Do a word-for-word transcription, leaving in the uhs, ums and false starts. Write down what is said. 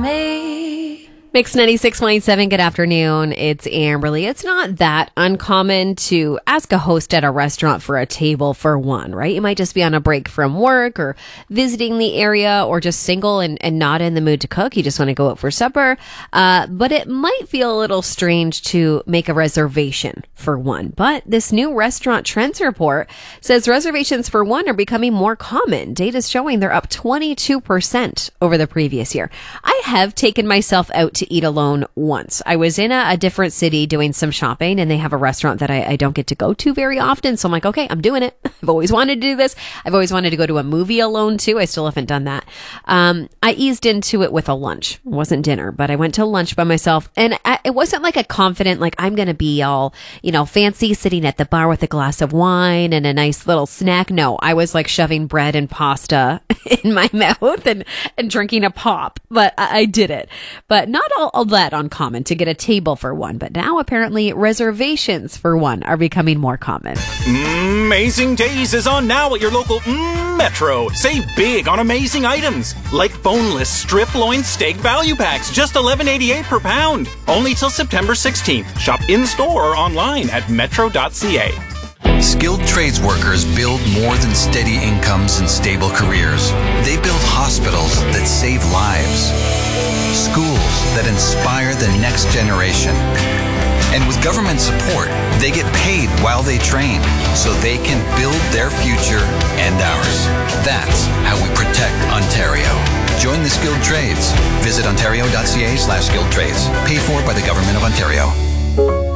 me. Mix ninety-six point seven, good afternoon. It's Amberly. It's not that uncommon to ask a host at a restaurant for a table for one, right? You might just be on a break from work or visiting the area or just single and, and not in the mood to cook. You just want to go out for supper. Uh, but it might feel a little strange to make a reservation for one. But this new restaurant trends report says reservations for one are becoming more common. Data's showing they're up twenty-two percent over the previous year. I have taken myself out to to eat alone once. I was in a, a different city doing some shopping, and they have a restaurant that I, I don't get to go to very often. So I'm like, okay, I'm doing it. I've always wanted to do this. I've always wanted to go to a movie alone too. I still haven't done that. Um, I eased into it with a lunch. It wasn't dinner, but I went to lunch by myself, and I, it wasn't like a confident, like I'm going to be all, you know, fancy sitting at the bar with a glass of wine and a nice little snack. No, I was like shoving bread and pasta in my mouth and, and drinking a pop, but I, I did it. But not all, all that uncommon to get a table for one, but now apparently reservations for one are becoming more common. Amazing Days is on now at your local mm, Metro. Save big on amazing items like boneless strip loin steak value packs, just eleven eighty-eight per pound. Only till September sixteenth. Shop in-store or online at metro dot c a. Skilled trades workers build more than steady incomes and stable careers. They build hospitals that save lives, schools that inspire the next generation. And with government support, they get paid while they train so they can build their future and ours. That's how we protect Ontario. Join the skilled trades. Visit ontario dot c a slash skilled trades. Paid for by the Government of Ontario.